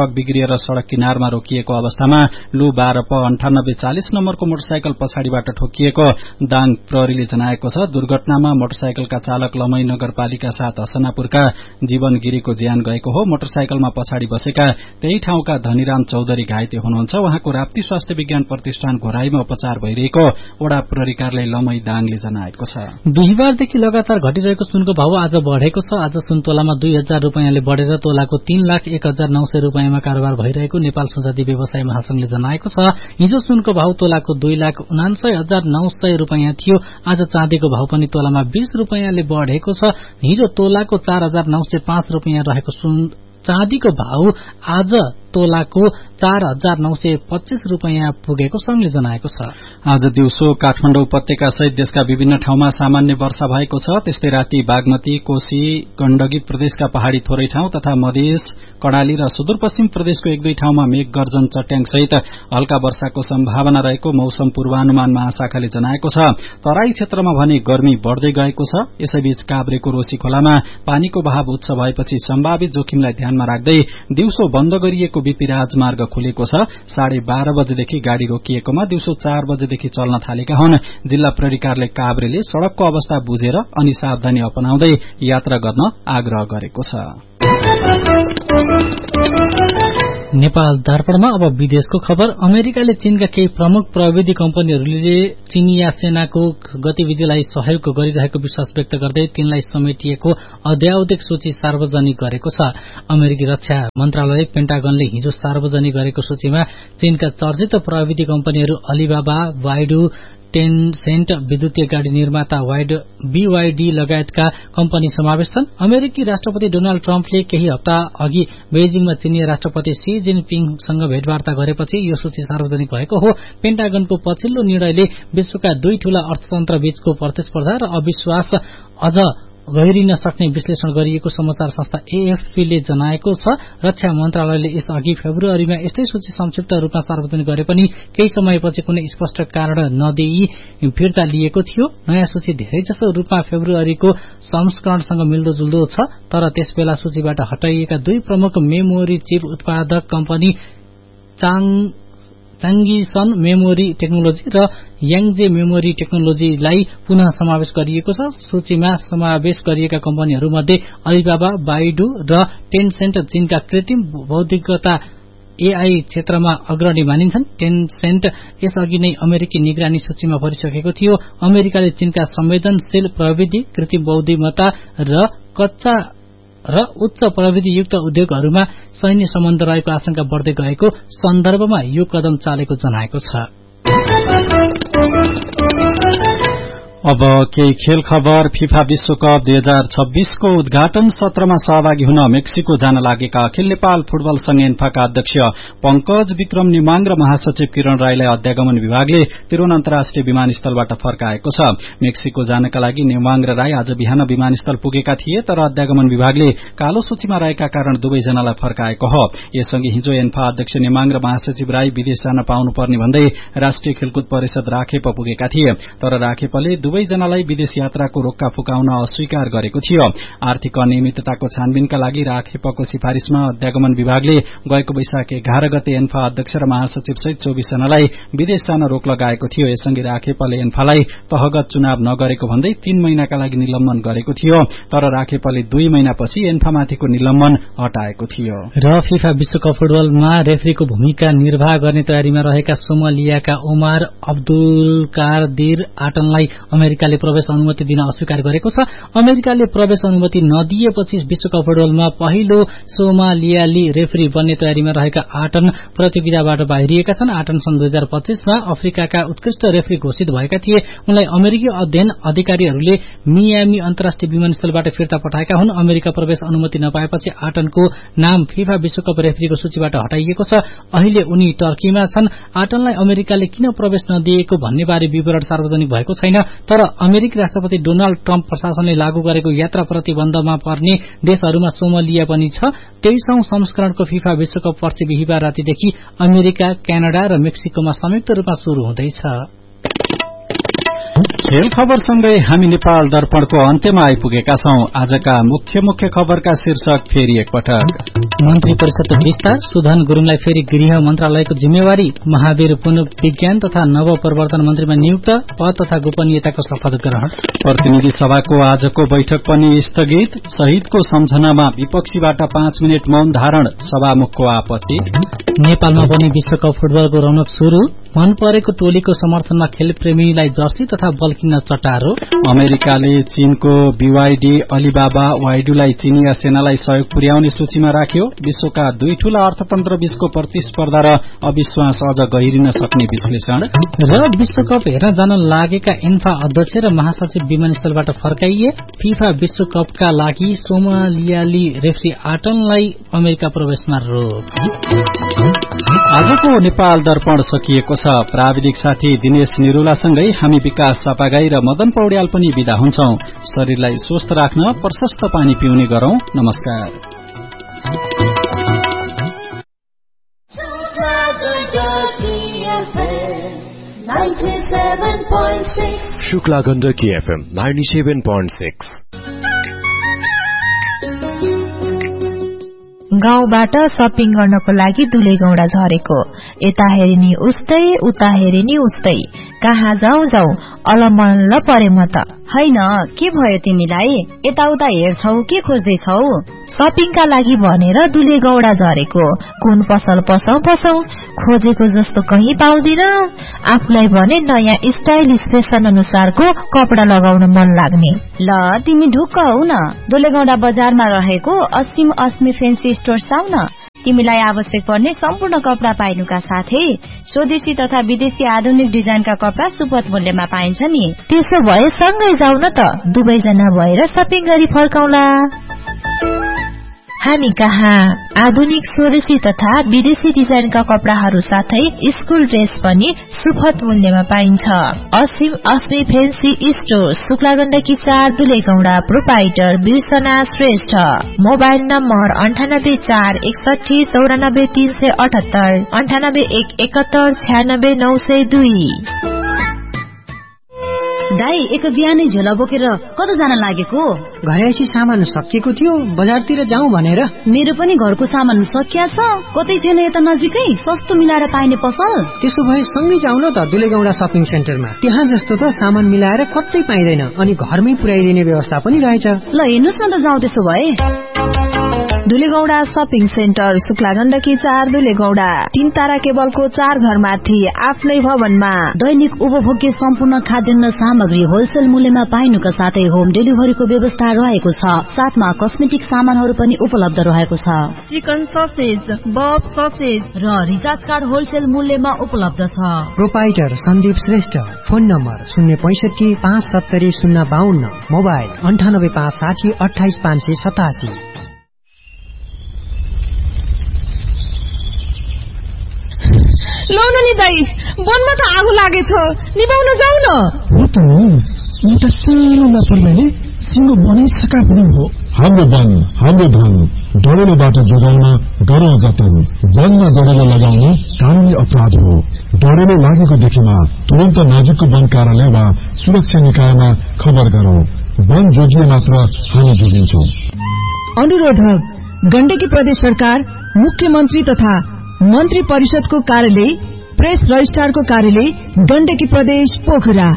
ट्रक बिग्रिएर सड़क किनारमा रोकिएको अवस्थामा लु 12 प 98 40 नम्बरको मोटरसाइकल पछाडिबाट ठोकिएको दाङ प्रहरीले जनाएको छ। दुर्घटनामा मोटरसाइकलका चालक लमई नगरपालिका 7 हसनापुरका जीवन गिरीको ज्यान गएको हो। मोटरसाइकलमा पछाडि बसेका त्यही ठाउँका धनीराम चौधरी घाइते हुनुहुन्छ। उहाँको राप्ती स्वास्थ्य विज्ञान प्रतिष्ठान घोराईमा उपचार भइरहेको वडा प्रहरी कार्यालय लमई दाङले जनाएको छ। बिहिबारदेखि लगातार घटिरहेको सुनको भाव आज बढेको छ। आज सुन तोलामा 2000 रुपैयाँले बढेर तोलाको 3,01,900 रुपैयाँमा कारोबार भइरहेको नेपाल सुनचाँदी व्यवसाय महासंघले जनाएको छ। हिजो सुनको भाव तोलाको 2,79,900 रुपैयाँ थियो। आज चाँदीको भाव पनि तोलामा 20 रुपैयाँले बढेको छ। हिजो तोलाको 4,905 रुपैयाँ रहेको सुन चाँदीको भाव आज तोलाको 4,925 रुपैयाँ पुगेको संघले जनाएको छ। आज दिउँसो काठमाडौँ उपत्यका सहित देशका विभिन्न ठाउँमा सामान्य वर्षा भएको छ। त्यस्तै राति बागमती, कोशी, गण्डकी प्रदेशका पहाड़ी थोरै ठाउँ तथा मधेस, कर्णाली र सुदूरपश्चिम प्रदेशको 1-2 ठाउँमा मेघ गर्जन, चट्याङ सहित हल्का वर्षाको सम्भावना रहेको मौसम पूर्वानुमान महाशाखाले जनाएको छ। तराई क्षेत्रमा भने गर्मी बढ़दै गएको छ। यसैबीच काभ्रेको रोशी खोलामा पानीको बहाव उच्च भएपछि सम्भावित जोखिमलाई ध्यानमा राख्दै दिउँसो बन्द गरिएको बीपी राजमार्ग खुलेको छ। 12:30 बजेदेखि गाड़ी रोकिएकोमा दिउँसो 4 बजेदेखि चल्न थालेका हुन्। जिल्ला प्रहरी कार्यालय काभ्रेले सड़कको अवस्था बुझेर अनि सावधानी अपनाउँदै यात्रा गर्न आग्रह गरेको छ। नेपाल दर्पणमा अब विदेशको खबर। अमेरिकाले चीनका केही प्रमुख प्रविधि कम्पनीहरूले चीनिया सेनाको गतिविधिलाई सहयोग गरिरहेको विश्वास व्यक्त गर्दै तिनलाई समेटिएको अध्यावधिक सूची सार्वजनिक गरेको छ। अमेरिकी रक्षा मन्त्रालय पेन्टागनले हिजो सार्वजनिक गरेको सूचीमा चीनका चर्चित प्रविधि कम्पनीहरू अलिबाबा, बाइडु, टेनसेन्ट, विद्युतीय गाड़ी निर्माता BYD लगायतका कम्पनी समावेश छन्। अमेरिकी राष्ट्रपति डोनाल्ड ट्रम्पले केही हप्ता अघि बेजिङमा चीनी राष्ट्रपति शी जिनपिङसँग भेटवार्ता गरेपछि यो सूची सार्वजनिक भएको हो। पेन्टागनको पछिल्लो निर्णयले विश्वका 2 ठूला अर्थतन्त्र बीचको प्रतिस्पर्धा र अविश्वास अझ गहिरिन सक्ने विश्लेषण गरिएको समाचार संस्था AFP ले जनाएको छ। रक्षा मन्त्रालयले यस अघि फेब्रुअरीमा यस्तै सूची संक्षिप्त रूपमा सार्वजनिक गरे पनि केही समयपछि कुनै स्पष्ट कारण नदिई फिर्ता लिएको थियो। नयाँ सूची धेरैजसो रूपमा फेब्रुअरीको संस्करणसँग मिल्दोजुल्दो छ। तर त्यसबेला सूचीबाट हटाइएका 2 प्रमुख मेमोरी चिप उत्पादक कम्पनी चाङ्गीसन मेमोरी टेक्नोलोजी र याङजे मेमोरी टेक्नोलोजीलाई पुनः समावेश गरिएको छ। सूचीमा समावेश गरिएका कम्पनीहरूमध्ये अलिबाबा, बाइडु र टेनसेन्ट चीनका कृत्रिम बौद्धिकता AI क्षेत्रमा अग्रणी मानिन्छन्। टेनसेन्ट यसअघि नै अमेरिकी निगरानी सूचीमा परिसकेको थियो। अमेरिकाले चीनका संवेदनशील प्रविधि, कृत्रिम बौद्धिमत्ता र कच्चा र उच्च प्रविधियुक्त उद्योगहरूमा सैन्य सम्बन्ध रहेको आशंका बढ्दै गएको सन्दर्भमा यो कदम चालेको जनाएको छ। अब केही खेल खबर। फिफा विश्वकप 2026 को उद्घाटन सत्रमा सहभागी हुन मेक्सिको जान लागेका अखिल नेपाल फुटबल संघ एन्फाका अध्यक्ष पंकज विक्रम निमाङ र महासचिव किरण राईलाई अध्यागमन विभागले तिरुवन अन्तर्राष्ट्रिय विमानस्थलबाट फर्काएको छ। मेक्सिको जानका लागि निमाङ र राई आज बिहान विमानस्थल पुगेका थिए, तर अध्यागमन विभागले कालो सूचीमा रहेका कारण दुवैजनालाई फर्काएको हो। यससँगै हिजो एन्फा अध्यक्ष निमाङ र महासचिव राई विदेश जान पाउनुपर्ने भन्दै राष्ट्रिय खेलकुद परिषद राखेप पुगेका थिए, तर राखेपले दुवैजनालाई विदेश यात्राको रोक्का फुकाउन अस्वीकार गरेको थियो। आर्थिक अनियमितताको छानबिनका लागि राखेपको सिफारिशमा अध्यागमन विभागले गएको वैशाख 11 गते एन्फा अध्यक्ष र महासचिव सहित 24 जनालाई विदेश जान रोक लगाएको थियो। यससँगै राखेपले एन्फालाई तहगत चुनाव नगरेको भन्दै 3 महिनाका लागि निलम्बन गरेको थियो, तर राखेपले 2 महिनापछि एन्फामाथिको निलम्बन हटाएको थियो। र फिफा विश्वकप फुटबलमा रेफ्रीको भूमिका निर्वाह गर्ने तयारीमा रहेका सोमालियाका ओमार अब्दुलकादिर आटनलाई अमेरिकाले प्रवेश अनुमति दिन अस्वीकार गरेको छ। अमेरिकाले प्रवेश अनुमति नदिएपछि विश्वकप फुटबलमा पहिलो सोमालियाली रेफ्री बन्ने तयारीमा रहेका आटन प्रतियोगिताबाट बाहिरिएका छन्। आटन सन् 2025 मा अफ्रिकाका उत्कृष्ट रेफ्री घोषित भएका थिए। उनलाई अमेरिकी अध्ययन अधिकारीहरूले मियामी अन्तर्राष्ट्रिय विमानस्थलबाट फिर्ता पठाएका हुन्। अमेरिका प्रवेश अनुमति नपाएपछि आटनको नाम फिफा विश्वकप रेफ्रीको सूचीबाट हटाइएको छ। अहिले उनी टर्कीमा छन्। आटनलाई अमेरिकाले किन प्रवेश नदिएको भन्ने बारे विवरण सार्वजनिक भएको छैन, तर अमेरिकी राष्ट्रपति डोनाल्ड ट्रम्प प्रशासनले लागू गरेको यात्रा प्रतिबन्धमा पर्ने देशहरूमा सोमालिया पनि छ। 23औं संस्करणको फिफा विश्वकप पर्सि बिहिबार रातिदेखि अमेरिका, क्यानाडा र मेक्सिकोमा संयुक्त रूपमा शुरू हुँदैछ। खेल खबरसँगै हामी नेपाल दर्पणको अन्त्यमा आइपुगेका छौं। आजका मुख्य मुख्य खबरका शीर्षक फेरि एकपटक। मन्त्री परिषदको विस्तार, सुधन गुरूङलाई फेरि गृह मन्त्रालयको जिम्मेवारी, महावीर पुनर्विज्ञान तथा नव प्रवर्तन मन्त्रीमा नियुक्त, पद तथा गोपनीयताको शपथ ग्रहण। प्रतिनिधि सभाको आजको बैठक पनि स्थगित, शहीदको सम्झनामा विपक्षीबाट 5 मिनट मौन धारण, सभामुखको आपत्ति। नेपालमा पनि विश्वकप फुटबलको रौनक शुरू, मन परेको टोलीको समर्थनमा खेलप्रेमीलाई जर्सी तथा बल किन्न चटारो। अमेरिकाले चीनको BYD अलिबाबा वाइडुलाई चिनिया सेनालाई सहयोग पुर्याउने सूचीमा राख्यो। विश्वका 2 ठूला अर्थतन्त्र बीचको प्रतिस्पर्धा र अविश्वास अझ गहिरिन सक्ने विश्लेषण। र विश्वकप हेर्न जान लागेका एन्फा अध्यक्ष र महासचिव विमानस्थलबाट फर्काइए। फिफा विश्वकपका लागि सोमालियाली रेफ्री आटनलाई अमेरिका प्रवेशमा रोक। आजको नेपाल दर्पण सकिएको छ। प्राविधिक साथी दिनेश निरुलासँगै हामी विकास सापागाई र मदन पौड्याल पनि बिदा हुन्छौं। शरीरलाई स्वस्थ राख्न प्रशस्त पानी पिउने गरौं। नमस्कार। शुक्ला गण्डकी FM 97.6। गाउँबाट शपिङ गर्नको लागि दुलेगौडा झरेको, यता हेरिनी उस्तै उता हेरिनी उस्तै, कहाँ जाऊ अलमल्ल परे म त। हैन, के भयो तिमीलाई? यताउता हेर्छौ के खोज्दैछौ? शपिङका लागि भनेर दुलेगौडा झरेको, कुन पसल पसौ खोजेको जस्तो कहीँ पाउँदिन। आफूलाई भने नयाँ स्टाइलिश फेसन अनुसारको कपडा लगाउन मन लाग्ने। ल तिमी ढुक्क हौ न, दुलेगौडा बजारमा रहेको असीम अस्मी फेन्सी स्टोर आऊ न। तिमीलाई आवश्यक पर्ने सम्पूर्ण कपडा पाइनुका साथै स्वदेशी तथा विदेशी आधुनिक डिजाइनका कपडा सुपथ मूल्यमा पाइन्छ नि। त्यसो भए सँगै जाऊ न त, दुवैजना भएर शपिङ गरी फर्काउला। हामी कहाँ आधुनिक स्वदेशी तथा विदेशी डिजाइनका कपडाहरू साथै स्कुल ड्रेस पनि सुपथ मूल्यमा पाइन्छ। असीम अस्मी fancy store, Shukla Gandaki 4 दुलेगौडा, proprietor बिर्सना Shrestha. Mobile number 9841 61 94 378, 98 71 96 902। दाई, एक बिहानै झोला बोकेर कता जान लागेको? घरैसी सामान सकिएको थियो, बजारतिर जाउँ भनेर। मेरो पनि घरको सामान सकिया छ, कतै छैन यता नजिकै सस्तो मिलाएर पाइने पसल? त्यसो भए सँगै जाउँ न त दुलेगौडा शपिङ सेन्टरमा। त्यहाँ जस्तो त सामान मिलाएर कतै पाइँदैन, अनि घरमै पुर्याइदिने व्यवस्था पनि रहेछ। ल हेर्नुस् न त, जाउँ त्यसो भए। दुलेगौडा शपिङ सेन्टर, शुक्ला गण्डकी 4 दुलेगौडा, 3 तारा केबलको 4 घरमाथि आफ्नै भवनमा। दैनिक उपभोग्य सम्पूर्ण खाद्यान्न सामग्री होलसेल मूल्यमा पाइनुका साथै होम डेलिभरीको व्यवस्था रहेको छ। साथमा कस्मेटिक सामानहरू पनि उपलब्ध रहेको छ। चिकन ससेज, बफ ससेज र रिचार्ज कार्ड होलसेल मूल्यमा उपलब्ध छ। Proprietor Sandeep Shrestha, phone number 065 570 052, mobile 98 560 28 587। लौ न नि दाई, वनमा त आगो लागेछ, निभाउन जाऊ न। हो त नि, एउटा सानो लापरवाहीले सिङ्गो बनाइसका पनि हो। हाम्रो वन, हाम्रो धन, डढेलोबाट जोगाउन गरौँ जतन। वनमा डढेलो लगाउनु कानूनी अपराध हो। डढेलो लागेको देखेमा तुरन्त नजिकको वन कार्यालय वा सुरक्षा निकायमा खबर गरौँ। वन जोगिए मात्र हामी जोगिन्छौँ। अनुरोधक गण्डकी प्रदेश सरकार, मुख्यमन्त्री तथा मन्त्री परिषदको कार्यालय, प्रेस रजिस्ट्रारको कार्यालय, गण्डकी प्रदेश पोखरा।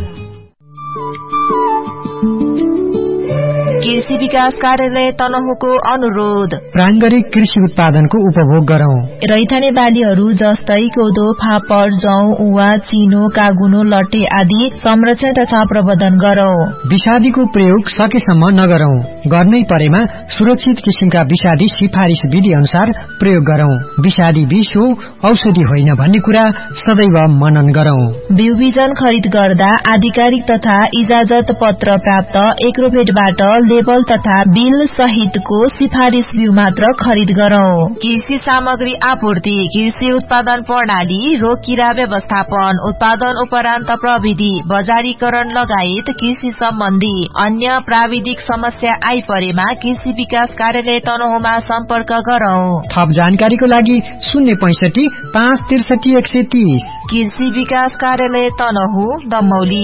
कृषि विकास कार्यालय तनहुको अनुरोध, प्राङ्गरिक कृषि उत्पादनको उपभोग गरौं। रैथाने बालीहरू जस्तै कोदो, फापर, जौ, उवा, चिनो, कागुनो, लट्टे आदि संरक्षण तथा प्रबन्धन गरौं। विषादीको प्रयोग सकेसम्म नगरौं। गर्नै परेमा सुरक्षित किसिमका विषादी सिफारिस विधि अनुसार प्रयोग गरौं। विषादी विष हो, औषधि होइन भन्ने कुरा सदैव मनन गरौं। बिउ बिजन खरिद गर्दा आधिकारिक तथा इजाजत पत्र प्राप्त एग्रोभेटबाट लेबल तथा बिल सहितको सिफारिस बिउ मात्र खरिद गरौं। कृषि सामग्री आपूर्ति, कृषि उत्पादन प्रणाली, रोग किरा व्यवस्थापन, उत्पादन उपरान्त प्रविधि, बजारीकरण लगायत कृषि सम्बन्धी अन्य प्राविधिक समस्या आइपरेमा कृषि विकास कार्यालय तनहुँमा सम्पर्क गरौं। थप जानकारीको लागि 065-563-130। कृषि विकास कार्यालय तनहुँ, दमौली।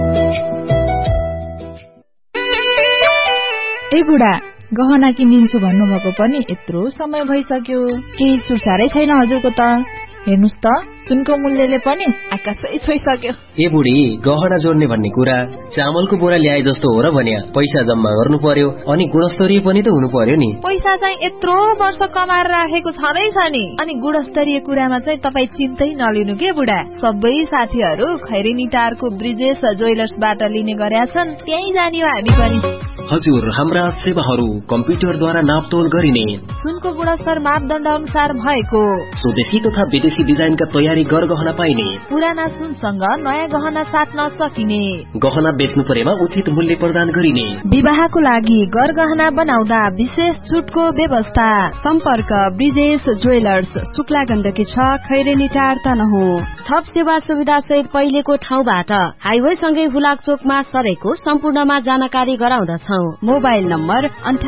ए बुढा, गहना किनिन्छु भन्नुभएको पनि यत्रो समय भइसक्यो, केही सुसारै छैन हजुरको त। हेर्नुस् त, सुनको मूल्यले पनि आकाशै छोइसक्यो। ए बुढी, गहना जोड्ने भन्ने कुरा चामलको बोरा ल्याए जस्तो हो र भन्या। पैसा जम्मा गर्नु पर्यो अनि गुणस्तरीय पनि त हुनु पर्यो नि। पैसा चाहिँ यत्रो वर्ष कमाएर राखेको छँदैछ नि। अनि गुणस्तरीय कुरामा चाहिँ तपाई चिन्तै नलिनु के बुढा। सबै साथीहरू खैरेनी टारको ब्रिजेश ज्वेलर्सबाट लिने गरेका छन्, त्यही जाने हो हामी पनि। हजुर, हाम्रा सेवाहरू कम्प्युटरद्वारा नापतोल गरिने, सुनको गुणस्तर मापदण्ड अनुसार भएको, स्वदेशी तथा विदेशी डिजाइनका तयारी गहना पाइने, पुराना सुनसँग नयाँ गहना साट्न सकिने, गहना बेच्नु परेमा उचित मूल्य प्रदान गरिने, विवाहको लागि गहना बनाउँदा विशेष छुटको व्यवस्था। सम्पर्क ब्रिजेश ज्वेलर्स, शुक्ला गण्डकी 6, खैरेनी टार तनहुँ। थप सेवा सुविधा सहित पहिलेको ठाउँबाट हाइवे सँगै हुलाक चोकमा सरेको सम्पूर्णमा जानकारी गराउँदछौ। Mobile number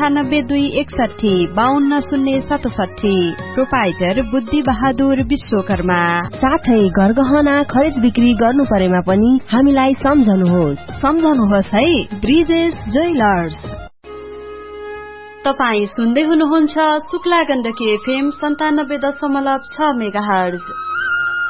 982160520067। प्रोपाइटर बुद्धि बहादुर विश्वकर्मा। साथै गहना खरिद बिक्री गर्नु परेमा पनि हामीलाई सम्झनुहोस् है। ब्रिजेश ज्वेलर्स। तपाई सुन्दै हुनुहुन्छ शुक्ला गण्डकी FM 97.6 मेगाहर्ज।